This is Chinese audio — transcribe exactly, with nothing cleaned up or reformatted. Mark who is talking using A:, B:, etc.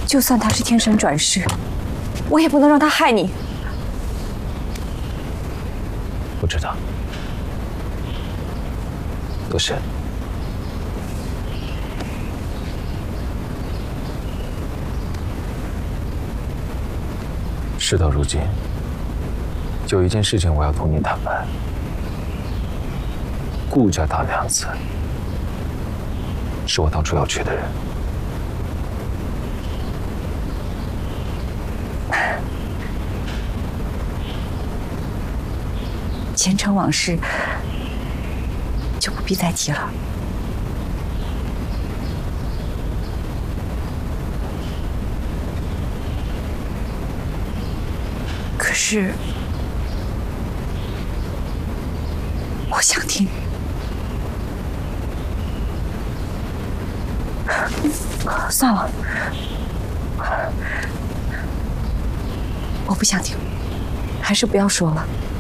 A: 就算他是天神转世，我也不能让他害你。
B: 不知道，多深？事到如今，有一件事情我要同你坦白。顾家大娘子是我当初要娶的人。
A: 前尘往事就不必再提了。可是，我想听。算了，我不想听，还是不要说了。